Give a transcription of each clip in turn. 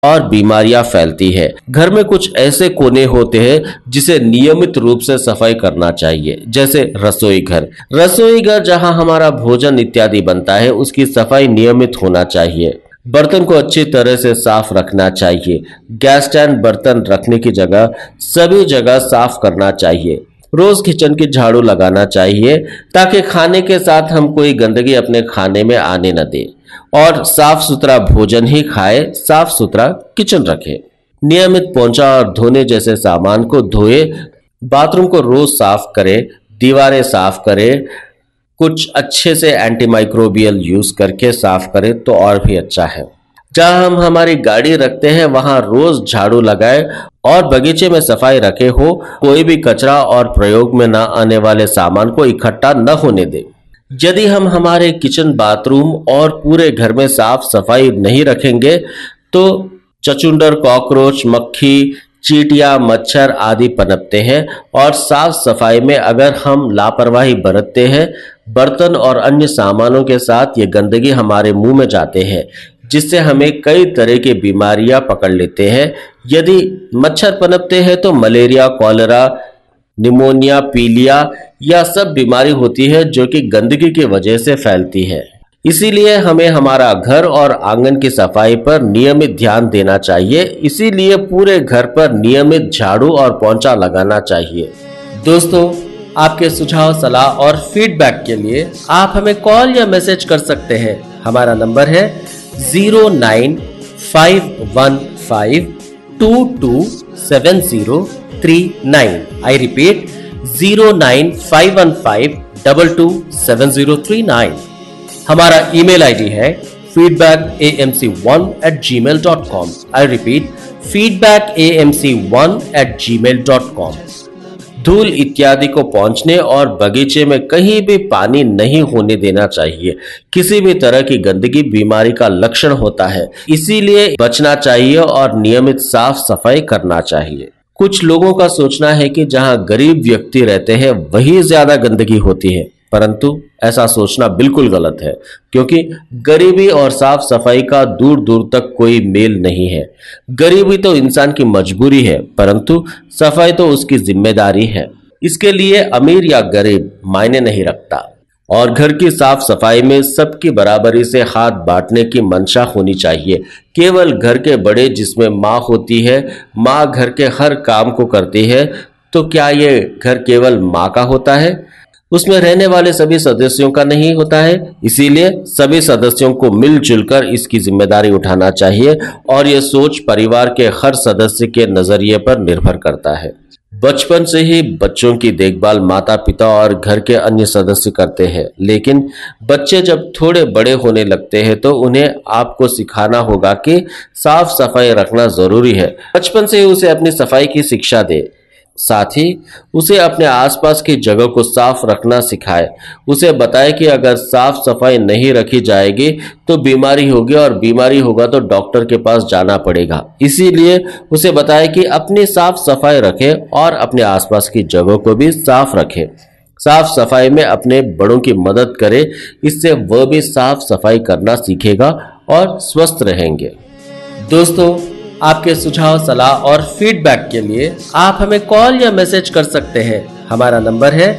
और बीमारियां फैलती है। घर में कुछ ऐसे कोने होते हैं जिसे नियमित रूप से सफाई करना चाहिए, जैसे रसोई घर। रसोई घर जहां हमारा भोजन इत्यादि बनता है, उसकी सफाई नियमित होना चाहिए। बर्तन को अच्छी तरह से साफ रखना चाहिए। गैस स्टैंड, बर्तन रखने की जगह सभी जगह साफ करना चाहिए। रोज किचन की झाड़ू लगाना चाहिए ताकि खाने के साथ हम कोई गंदगी अपने खाने में आने न दें, और साफ सुथरा भोजन ही खाए, साफ सुथरा किचन रखें। नियमित पोंछा और धोने जैसे सामान को धोए, बाथरूम को रोज साफ करें, दीवारें साफ करें, कुछ अच्छे से एंटीमाइक्रोबियल यूज करके साफ करें तो और भी अच्छा है। जहां हम हमारी गाड़ी रखते हैं वहां रोज झाड़ू लगाए और बगीचे में सफाई रखे हो। कोई भी कचरा और प्रयोग में न आने वाले सामान को इकट्ठा न होने दे। यदि हम हमारे किचन, बाथरूम और पूरे घर में साफ सफाई नहीं रखेंगे तो चचुंदर, कॉकरोच, मक्खी, चींटियां, मच्छर आदि पनपते हैं। और साफ सफाई में अगर हम लापरवाही बरतते हैं, बर्तन और अन्य सामानों के साथ ये गंदगी हमारे मुंह में जाते हैं, जिससे हमें कई तरह की बीमारियां पकड़ लेते हैं। यदि मच्छर पनपते हैं तो मलेरिया, कॉलेरा, निमोनिया, पीलिया या सब बीमारी होती है जो कि गंदगी की वजह से फैलती है। इसीलिए हमें हमारा घर और आंगन की सफाई पर नियमित ध्यान देना चाहिए। इसीलिए पूरे घर पर नियमित झाड़ू और पोंछा लगाना चाहिए। दोस्तों, आपके सुझाव, सलाह और फीडबैक के लिए आप हमें कॉल या मैसेज कर सकते हैं। हमारा नंबर है 09515227039। I repeat 09515227039। हमारा ईमेल आईडी है feedbackAMC1@gmail.com। I repeat feedbackAMC1@gmail.com। धूल इत्यादि को पहुंचने और बगीचे में कहीं भी पानी नहीं होने देना चाहिए। किसी भी तरह की गंदगी बीमारी का लक्षण होता है, इसीलिए बचना चाहिए और नियमित साफ सफाई करना चाहिए। कुछ लोगों का सोचना है कि जहां गरीब व्यक्ति रहते हैं वही ज्यादा गंदगी होती है, परंतु ऐसा सोचना बिल्कुल गलत है, क्योंकि गरीबी और साफ सफाई का दूर दूर तक कोई मेल नहीं है। गरीबी तो इंसान की मजबूरी है, परंतु सफाई तो उसकी जिम्मेदारी है। इसके लिए अमीर या गरीब मायने नहीं रखता। और घर की साफ सफाई में सबकी बराबरी से हाथ बांटने की मंशा होनी चाहिए। केवल घर के बड़े, जिसमें माँ होती है, माँ घर के हर काम को करती है, तो क्या ये घर केवल माँ का होता है? उसमें रहने वाले सभी सदस्यों का नहीं होता है। इसीलिए सभी सदस्यों को मिलजुल कर इसकी जिम्मेदारी उठाना चाहिए, और यह सोच परिवार के हर सदस्य के नजरिए पर निर्भर करता है। बचपन से ही बच्चों की देखभाल माता पिता और घर के अन्य सदस्य करते हैं, लेकिन बच्चे जब थोड़े बड़े होने लगते हैं तो उन्हें आपको सिखाना होगा कि साफ सफाई रखना जरूरी है। बचपन से ही उसे अपनी सफाई की शिक्षा दे, साथ ही उसे अपने आसपास की जगह को साफ रखना सिखाए। उसे बताए कि अगर साफ सफाई नहीं रखी जाएगी तो बीमारी होगी, और बीमारी होगा तो डॉक्टर के पास जाना पड़ेगा। इसीलिए उसे बताए कि अपनी साफ सफाई रखे और अपने आसपास की जगह को भी साफ रखे। साफ सफाई में अपने बड़ों की मदद करे, इससे वह भी साफ सफाई करना सीखेगा और स्वस्थ रहेंगे। दोस्तों, आपके सुझाव, सलाह और फीडबैक के लिए आप हमें कॉल या मैसेज कर सकते हैं। हमारा नंबर है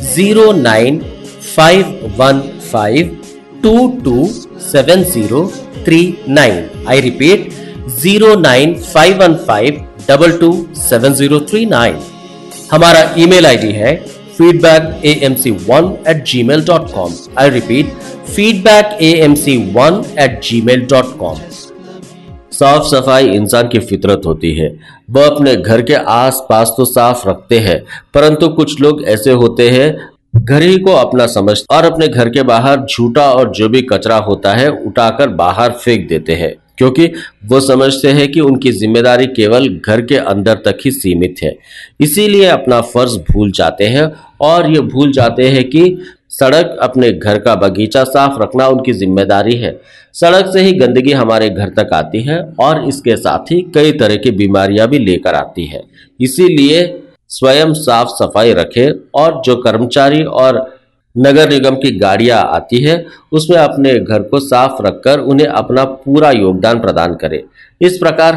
09515227039। I repeat 09515227039। हमारा ईमेल आईडी है feedbackAMC1@gmail.com। I repeat feedbackAMC1@gmail.com। साफ सफाई इंसान की फितरत होती है। वह अपने घर के आसपास तो साफ रखते हैं, परंतु कुछ लोग ऐसे होते हैं, घर ही को अपना समझते और अपने घर के बाहर झूठा और जो भी कचरा होता है उठाकर बाहर फेंक देते हैं, क्योंकि वो समझते हैं कि उनकी जिम्मेदारी केवल घर के अंदर तक ही सीमित है। इसीलिए अपना फर्ज भूल जाते हैं, और ये भूल जाते हैं कि सड़क, अपने घर का बगीचा साफ रखना उनकी जिम्मेदारी है। सड़क से ही गंदगी हमारे घर तक आती है और इसके साथ ही कई तरह की बीमारियां भी लेकर आती है। इसीलिए स्वयं साफ सफाई रखें, और जो कर्मचारी और नगर निगम की गाड़ियां आती है उसमें अपने घर को साफ रखकर उन्हें अपना पूरा योगदान प्रदान करें। इस प्रकार